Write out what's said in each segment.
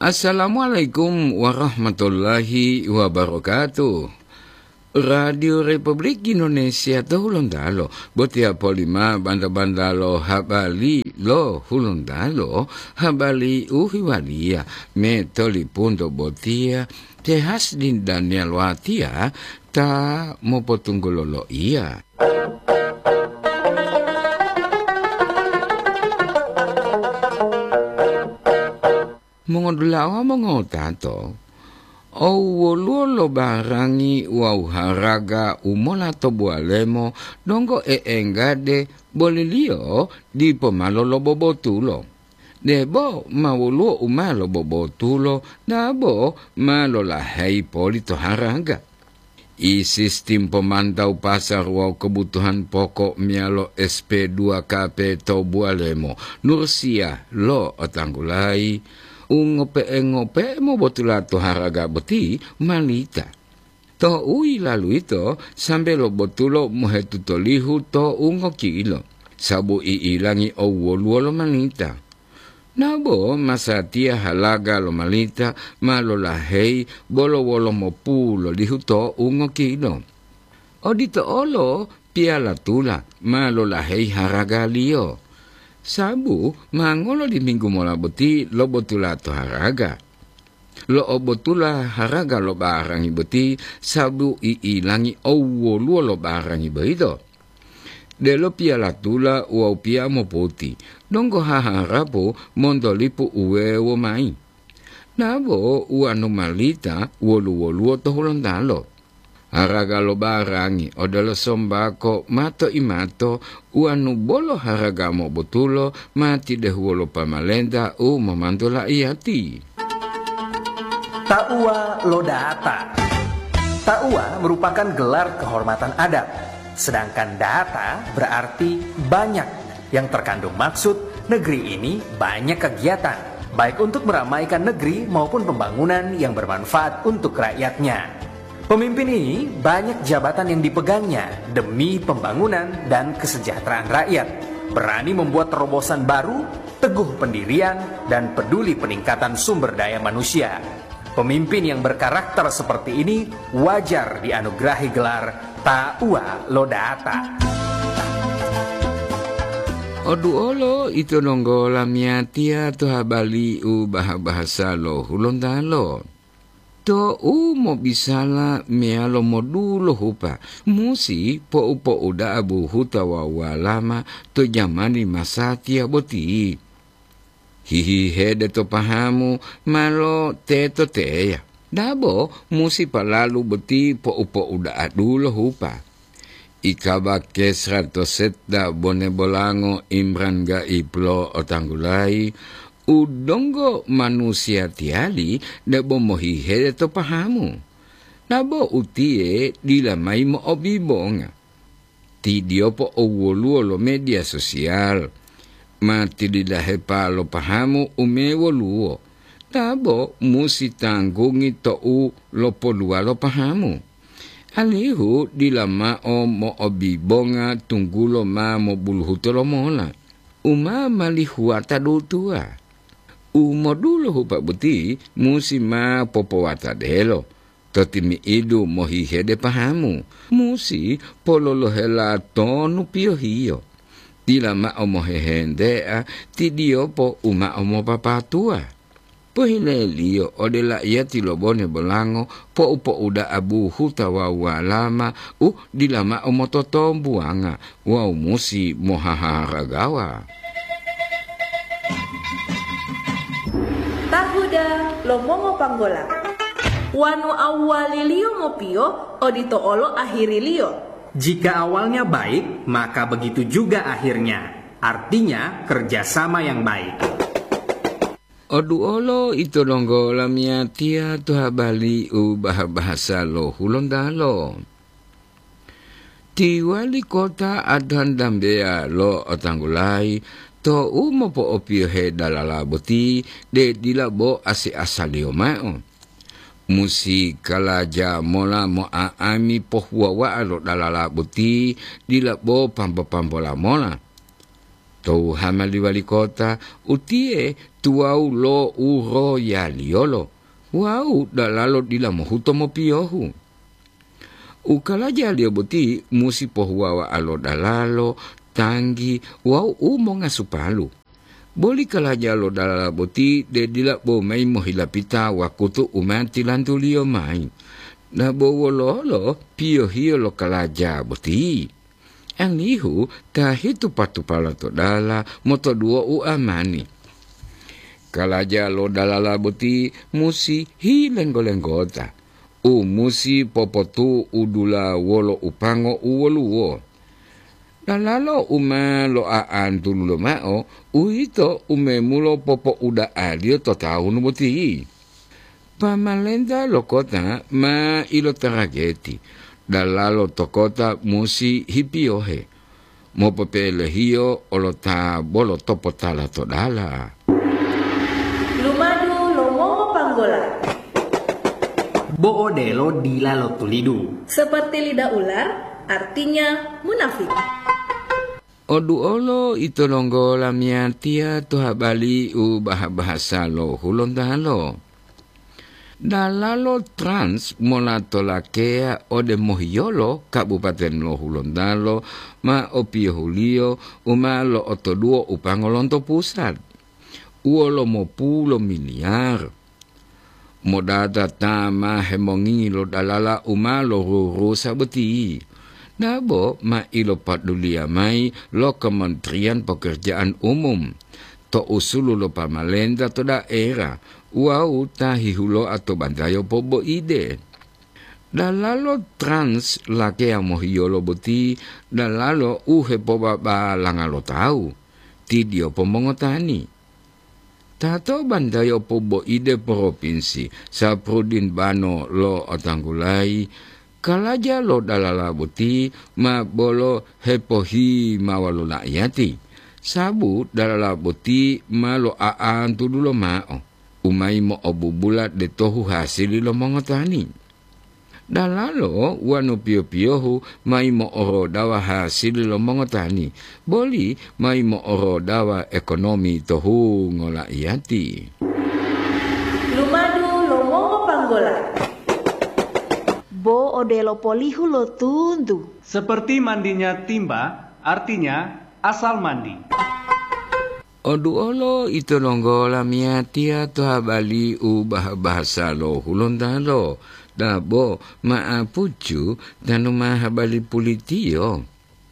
Assalamualaikum warahmatullahi wabarakatuh. Radio Republik Indonesia to hulundalo. Botia polima banda-banda lo habali lo hulundalo. Habali uhiwalia. Metoli punto botia. Tehas din Daniel watia. Ta mopotunggololo iya. Mongodulawa mongotato. Owoluolo barangi wau haraga umola to bualemo dongo engade bolilio di pomalolo bobotulo. Debo mawuluo umalo bobotulo dabo malola hei polito haraga. I sistem pemantau pasar wau kebutuhan pokok mialo SP2KP to bualemo Nursia lo otanggulai. Ngope mo botula to haraga boti malita. To ui lalu itu sampai lo botulo muhetu to lihu to kilo. Sabu ilangi woluo malita. Nabo masa tia halaga lo malita malo lahei bolo wolo mo pulo lihu to kilo. Odito olo piala tula malo lahei haraga lio. Sabu mangolo di minggu mola boti lo botula to haraga. Lo botula haraga lo barangi boti sabu ilangi woluo lo barangi beito. De lo piala tula uau pia mo poti. Dongo haharapo mondolipu uwewo mai. Nabo uanu malita wolu to hulondalo. Haraga lo barangi odolo sombako mato imato uanu bolo haraga mo botulo mati dehuolo pamalenda memantola iati. Ta'ua Lodata. Ta'ua merupakan gelar kehormatan adat, sedangkan data berarti banyak, yang terkandung maksud negeri ini banyak kegiatan, baik untuk meramaikan negeri maupun pembangunan yang bermanfaat untuk rakyatnya. Pemimpin ini banyak jabatan yang dipegangnya demi pembangunan dan kesejahteraan rakyat, berani membuat terobosan baru, teguh pendirian, dan peduli peningkatan sumber daya manusia. Pemimpin yang berkarakter seperti ini wajar dianugerahi gelar Ta'ua Lodata. Oduolo itu nonggo lamiatia to habali bahasa lo hulondalo. To mo bisala mealo modulo hupa. Musi po uda abu huta wawalama to jamani masatia boti. Hihi hede to pahamu malo teto teya. Dabo musi palalu boti po uda adulo hupa. Ikaba kesra to setda bone bolango Imran ga iplo otanggulai. Udongo manusia tiali dabo mohihe to pahamu. Nabo utie dilamai mo obibonga. Ti diopo owoluo media sosial. Mati didahe palo pahamu umewo luo. Nabo musi tanggungi to lopo lua lo pahamu. Alihu dilama mo obibonga tunggulo ma mo buluhuto lo mola. Uma malihuata dutua. Umodulo hupa buti musima popowata delo. Totimi idu mohihede pahamu. Musi pololo hela tonu pio hiyo. Tila ma omohehendea tidio po uma omopapatua. Pohile liyo odela ia tilobone bolango po upo uda abu huta wawalama dilama omototombuanga. Wau musi mohaharagawa. Tahuda lomongo panggola. Wanu awali liyo mopio odito olo akhiri liyo. Jika awalnya baik, maka begitu juga akhirnya. Artinya kerjasama yang baik. Oduolo itu nonggo lamiatia to habali bahasa lo hulondalo. Ti wali kota adhan dambea lo otanggulai. To mo po opio he dalala boti de dilabo asalio mao. Musi kalaja mola mo aami pohua wa alo dalala boti dilabo pampola mola. Tau hamali wali kota, utie tuau lo uro ya liolo. Wau dalalo dila mohuto mo piohu. Ukalaja lio boti musi pohuawa alo dalalo, tanggi, wau umo ngasupalu. Boli kalaja lo dalala boti de dila bo mai mohilapita wakutu umanti lantu lio mai. Na bo wololo pio hio lo kalaja boti. Ang lihu tahitu patupala to dala moto duo u amani. Kalaja lo dalala boti musi hi lenggo-lenggota. Musi popotu udula wolo upango uwoluwo. Dalalo lo aan tululo mao uhito mulo popo uda adio to tahun boti. Pamalenda lo kota ma ilo tarageti. Dalalo tokota musi hipiohe. Mopo pele hio olota bolo topo tala to dala. Lumadu lomongo panggola. Boodelo dilalo tulidu. Seperti lidah ular, artinya munafik. Odu olo ito longgo lamiatia tuha bali u bahasa lo hulontalo. Dalalo trans molato lakea ode mohiolo kabupaten lo hulondalo ma opio hulio uma lo otoduo upangolonto pusat. Uolo mopulo miliar. Modata tama hemongi lo dalala uma lo ruru sabeti. Nabo ma ilo padulia mai lo Kementerian Pekerjaan Umum. To usulu lo pamalenda to daerah. Wau tahihulo atau bandayo pobo ide. Dalalo trans lake mohiolo boti, dalalo uhe poba ba langalo tau. Tidio pomongotani. Tato bandayo pobo ide provinsi, saprudin bano lo otanggulai, kalaja lo dalala boti, ma bolo hepohi mawalu lakyati. Sabu dalala boti, ma lo aan tudulo mao. Umay mo obubulat de tohu hasili lo mongotani. Dalalo wano pio-piohu may mo oro dawa hasili lo mongotani. Boli may mo oro dawa ekonomi tohu ngola iati. Lumadu lomongo panggola. Bo odelo polihu lo tundu. Seperti mandinya timba, artinya asal mandi. Odu olo ito longgo lamiatia to habali u bahasa lo hulontalo. Dabo maapucu tanu mahabali pulitio.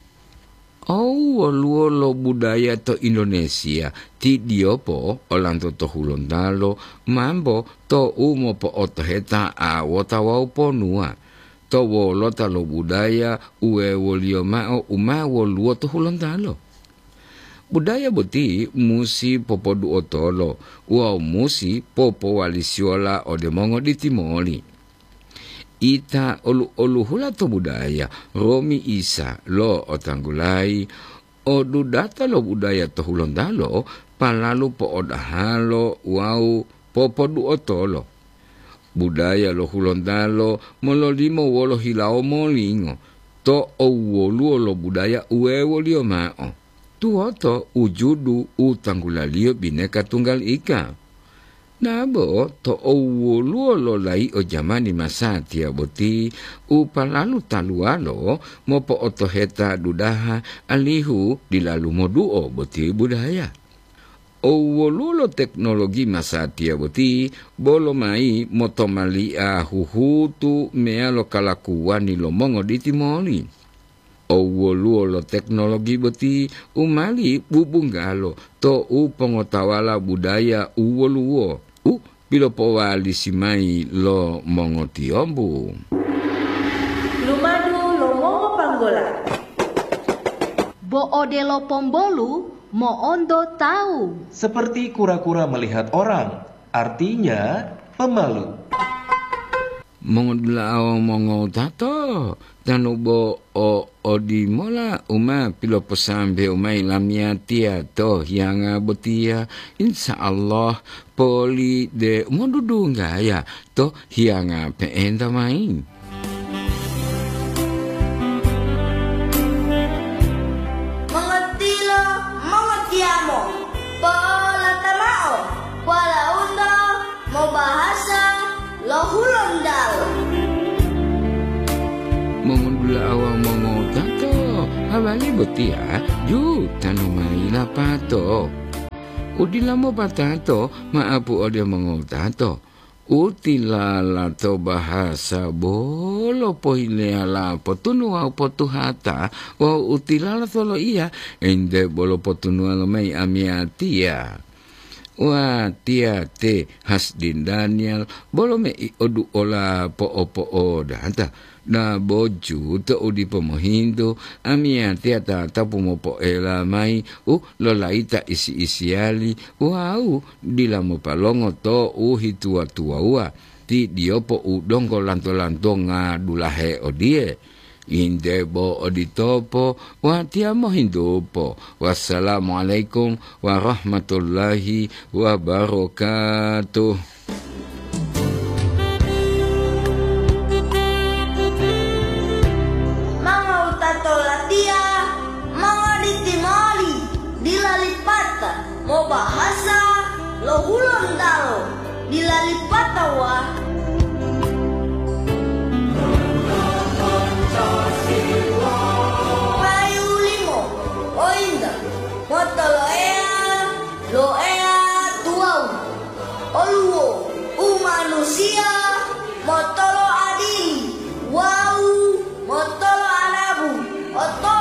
Luolo budaya to Indonesia ti diopo olanto to hulontalo mambo to umo po otoheta awota wau ponua. To wolota lo budaya uwe wolio mao umawo luo to hulontalo. Budaya boti musi popo duotolo, wow musi popo walisiola ode mongo di timoli. Ita olu hula to budaya, Romi Isa lo otanggulai, odu data lo budaya to hulondalo, palalu po odahalo, wow popo duotolo. Budaya lo hulondalo, mololimo wolo hilao molingo, to wolu lo budaya uewo lio mao. Tuoto ujudu utanggulalio bineka tunggal ika. Nabo to luolo lai o jamani masatia boti upalalu talualo mopo otoheta dudaha alihu dilalu moduo boti budaya. Luolo teknologi masatia boti bolo mai motomalia huhutu mea lo kalakuani lo mongo di timoli. Luolo teknologi boti umali bubunggalo to pengotawala budaya luo pilo powali simai lo mongotiombu. Lumadu lomongo panggola. Bo odelo pombolu mo ondo tahu. Seperti kura-kura melihat orang, artinya pemalu. Mongodlao mongo tato tanubo odi mola uma pilo pesambe umai lamia tia to yang botia insya Allah poli de modudu ngaya to yang peenda main. Mengerti lo, mengerti. Bali botia juta no mai na pato. Udilamo patato maapu ode mengotato. Utilala to bahasa bolo pohileala potunua potuhata wa utilala tolo iya ende bolo potunua mai amiatia. Wa tia te Hasdin Daniel bolo me odu ola po danta na boju to udi pomohindo amia tia ta tapu mopo ela mai lo laita isi-isiali wau dilamo palongo to hitua tua ti diopo udongo lanto-lanto ngadulahe odie indebo oditopo wa tiamo hindopo. Wassalamualaikum warahmatullahi wabarakatuh. Mga utatolatia, mga ditimali, dilalipata, mo bahasa, lo hulon dalo, dilalipata wa. Loea tuau oluo manusia motolo